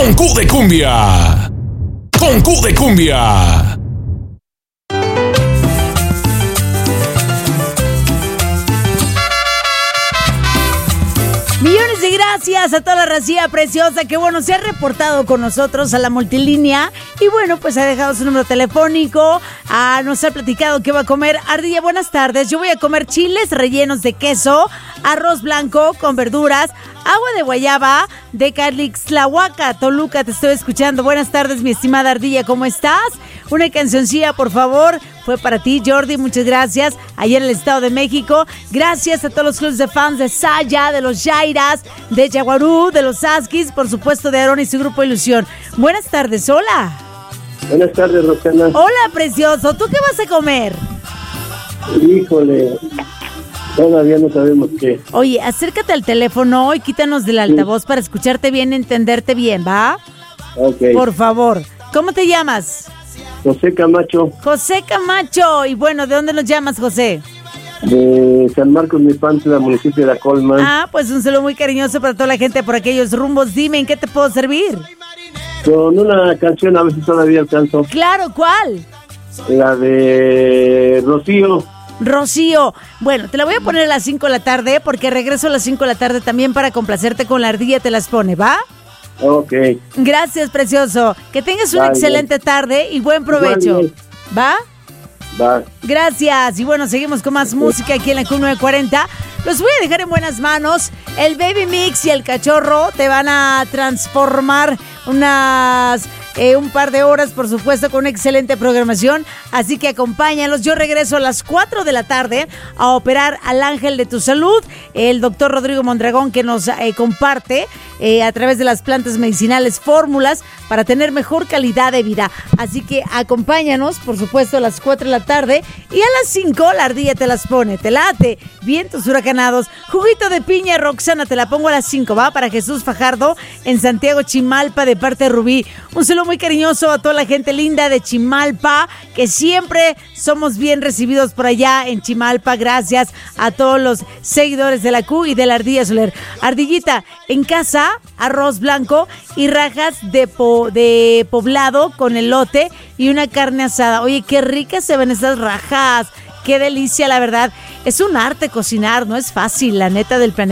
Con Q de Cumbia. Con Q de Cumbia. Millones de gracias a toda la racía preciosa que, bueno, se ha reportado con nosotros a la multilínea y, bueno, pues ha dejado su número telefónico, nos ha platicado qué va a comer. Ardilla, buenas tardes. Yo voy a comer chiles rellenos de queso, arroz blanco con verduras, agua de guayaba de Calixtlahuaca, Toluca. Te estoy escuchando. Buenas tardes, mi estimada Ardilla. ¿Cómo estás? Una cancioncilla, por favor. Fue para ti, Jordi. Muchas gracias. Allá en el Estado de México. Gracias a todos los clubes de fans de Saya, de los Jairas, de Yaguarú, de los Askis, por supuesto de Aarón y su grupo Ilusión. Buenas tardes. Hola. Buenas tardes, Rosana. Hola, precioso. ¿Tú qué vas a comer? Híjole, todavía no sabemos qué. Oye, acércate al teléfono y quítanos del altavoz para escucharte bien, entenderte bien, ¿va? Ok. Por favor. ¿Cómo te llamas? José Camacho, José Camacho. Y bueno, ¿de dónde nos llamas, José? de San Marcos, Mipantla, municipio de Acolman. Ah, pues un saludo muy cariñoso para toda la gente por aquellos rumbos. Dime, ¿en qué te puedo servir? Con una canción, a ver si todavía alcanzo. Claro, ¿cuál? La de Rocío. Rocío. Bueno, te la voy a poner a las 5 de la tarde porque regreso a las 5 de la tarde también para complacerte con la Ardilla. Te las pone, ¿va? Ok. Gracias, precioso. Que tengas una Bye, excelente tarde y buen provecho. Bye. ¿Va? Va. Gracias. Y bueno, seguimos con más música aquí en la Q940. Los voy a dejar en buenas manos. El Baby Mix y el Cachorro te van a transformar un par de horas, por supuesto, con una excelente programación. Así que acompáñalos. Yo regreso a las 4 de la tarde a operar al ángel de tu salud, el doctor Rodrigo Mondragón, que nos comparte a través de las plantas medicinales fórmulas para tener mejor calidad de vida. Así que acompáñanos, por supuesto, a las 4 de la tarde. Y a las 5 la Ardilla te las pone. Te late. Vientos huracanados. Juguito de piña, Roxana, te la pongo a las 5, ¿va? Para Jesús Fajardo en Santiago Chimalpa de parte de Rubí. Un saludo muy cariñoso a toda la gente linda de Chimalpa, que siempre somos bien recibidos por allá en Chimalpa. Gracias a todos los seguidores de la Q y de la Ardilla Soler. Ardillita, en casa, arroz blanco y rajas de poblado con elote y una carne asada. Oye, qué ricas se ven esas rajas. Qué delicia, la verdad. Es un arte cocinar, no es fácil, la neta del planeta.